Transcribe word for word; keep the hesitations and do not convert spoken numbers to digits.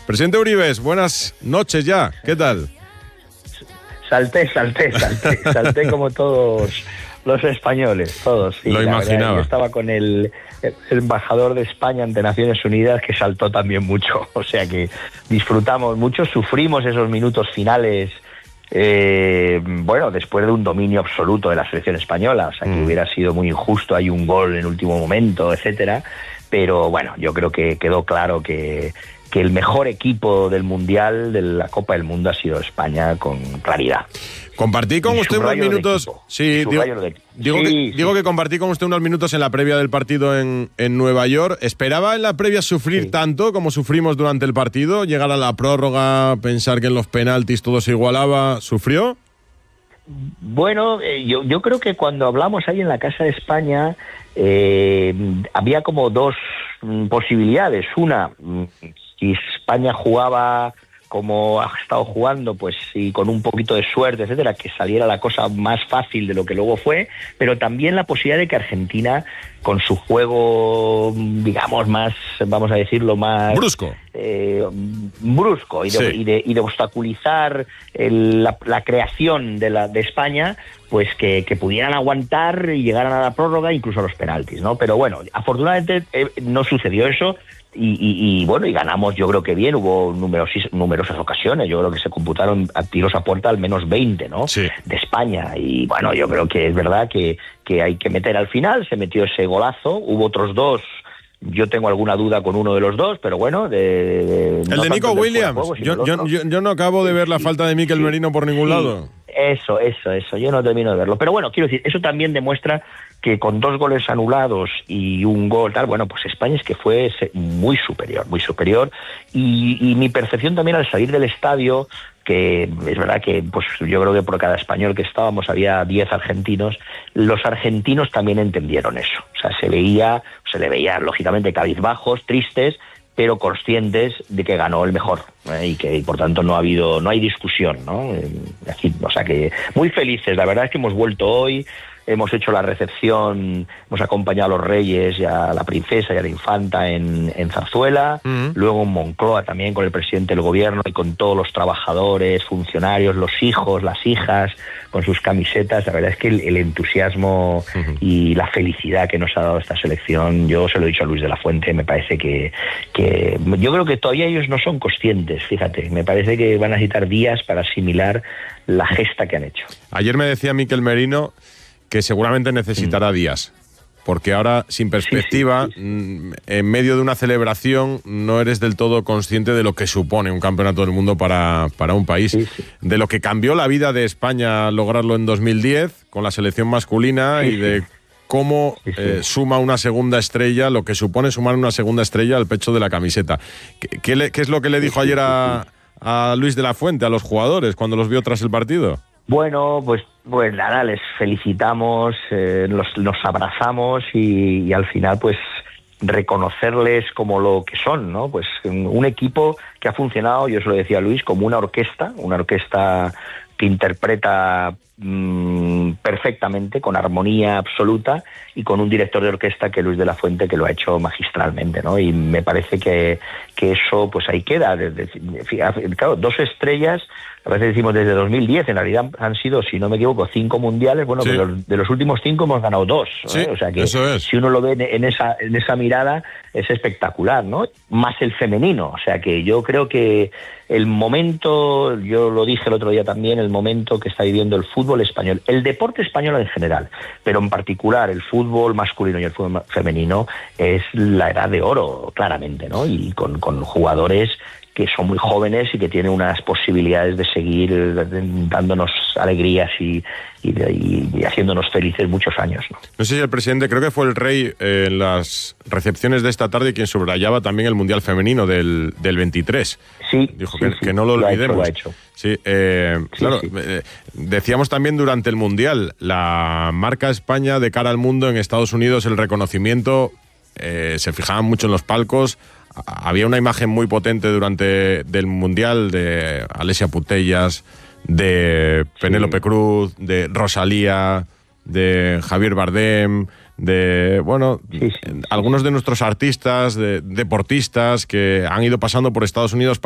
Presidente Uribes, buenas noches ya, ¿qué tal? Salté, salté, salté, salté como todos los españoles, todos. Sí, Lo imaginaba. Verdad, yo estaba con el, el embajador de España ante Naciones Unidas, que saltó también mucho, o sea que disfrutamos mucho, sufrimos esos minutos finales, eh, bueno, después de un dominio absoluto de la selección española, o sea que mm. hubiera sido muy injusto, hay un gol en último momento, etcétera, pero bueno, yo creo que quedó claro que que el mejor equipo del Mundial, de la Copa del Mundo, ha sido España con claridad. Compartí con usted unos minutos. Sí, digo, digo, sí, que, sí. digo que compartí con usted unos minutos en la previa del partido en, en Nueva York. ¿Esperaba en la previa sufrir sí. tanto como sufrimos durante el partido? Llegar a la prórroga, pensar que en los penaltis todo se igualaba. ¿Sufrió? Bueno, eh, yo, yo creo que cuando hablamos ahí en la Casa de España, eh, había como dos mm, posibilidades. Una, mm, si España jugaba como ha estado jugando, pues sí, con un poquito de suerte, etcétera, que saliera la cosa más fácil de lo que luego fue, pero también la posibilidad de que Argentina, con su juego, digamos, más, vamos a decirlo, más... brusco. Eh, brusco, y de, sí. y de, y de obstaculizar el, la, la creación de, la, de España, pues que, que pudieran aguantar y llegaran a la prórroga, incluso a los penaltis, ¿no? Pero bueno, afortunadamente eh, no sucedió eso. Y, y, y bueno, y ganamos, yo creo que bien, hubo numerosis, numerosas ocasiones, yo creo que se computaron a tiros a puerta al menos veinte, ¿no? Sí. De España, y bueno, yo creo que es verdad que, que hay que meter al final, se metió ese golazo, hubo otros dos, yo tengo alguna duda con uno de los dos, pero bueno... De, de, el no de Nico Williams, juego, yo, yo, yo, yo no acabo de ver la falta de Mikel sí, Merino por ningún sí. lado. Eso, eso, eso, yo no termino de verlo. Pero bueno, quiero decir, eso también demuestra que con dos goles anulados y un gol tal, bueno, pues España es que fue muy superior, muy superior. Y, y mi percepción también al salir del estadio, que es verdad que pues yo creo que por cada español que estábamos había diez argentinos, los argentinos también entendieron eso. O sea, se veía, se le veía lógicamente cabizbajos, tristes, pero conscientes de que ganó el mejor, ¿eh? y que y por tanto no ha habido, no hay discusión, ¿no? Eh, así, o sea que muy felices, la verdad es que hemos vuelto hoy, hemos hecho la recepción, hemos acompañado a los reyes y a la princesa y a la infanta en, en Zarzuela, uh-huh. luego en Moncloa también con el presidente del gobierno y con todos los trabajadores, funcionarios, los hijos, las hijas, con sus camisetas. La verdad es que el, el entusiasmo uh-huh. y la felicidad que nos ha dado esta selección, yo se lo he dicho a Luis de la Fuente, me parece que, que yo creo que todavía ellos no son conscientes, fíjate, me parece que van a necesitar días para asimilar la gesta que han hecho. Ayer me decía Mikel Merino que seguramente necesitará mm. días, porque ahora, sin perspectiva, sí, sí, sí. en medio de una celebración, no eres del todo consciente de lo que supone un campeonato del mundo para, para un país, sí, sí. de lo que cambió la vida de España lograrlo en dos mil diez, con la selección masculina, sí, y de sí. cómo sí, sí. Eh, suma una segunda estrella, lo que supone sumar una segunda estrella al pecho de la camiseta. ¿Qué, qué, le, qué es lo que le dijo ayer a, a Luis de la Fuente, a los jugadores, cuando los vio tras el partido? Bueno, pues, pues nada, les felicitamos, eh, los, nos abrazamos y, y al final pues reconocerles como lo que son, ¿no? Pues un equipo que ha funcionado, yo se lo decía a Luis, como una orquesta, una orquesta que interpreta mmm, perfectamente, con armonía absoluta, y con un director de orquesta que Luis de la Fuente, que lo ha hecho magistralmente, ¿no? Y me parece que, que eso pues ahí queda. Desde, claro, dos estrellas, a veces decimos desde dos mil diez, en realidad han sido, si no me equivoco, cinco mundiales, bueno, sí. pero de los últimos cinco hemos ganado dos, ¿no? Sí, o sea que eso es. Si uno lo ve en esa, en esa mirada, es espectacular, ¿no? Más el femenino, o sea que yo creo que el momento, yo lo dije el otro día también, el momento que está viviendo el fútbol español, el deporte español en general, pero en particular el fútbol masculino y el fútbol femenino, es la edad de oro, claramente, ¿no? Y con, con jugadores que son muy jóvenes y que tienen unas posibilidades de seguir dándonos alegrías y, y, y, y haciéndonos felices muchos años, ¿no? No sé si el presidente, creo que fue el rey eh, en las recepciones de esta tarde quien subrayaba también el Mundial Femenino del, del veintitrés. Sí, Dijo sí, que, sí, que no lo, lo olvidemos. Ha hecho, lo ha hecho. Sí, eh, sí, claro, sí. Eh, decíamos también durante el Mundial, la marca España de cara al mundo en Estados Unidos, el reconocimiento, eh, se fijaban mucho en los palcos. Había una imagen muy potente durante del Mundial de Alessia Putellas, de Penélope sí. Cruz, de Rosalía, de Javier Bardem, de, bueno, sí, sí, sí. algunos de nuestros artistas, de, deportistas que han ido pasando por Estados Unidos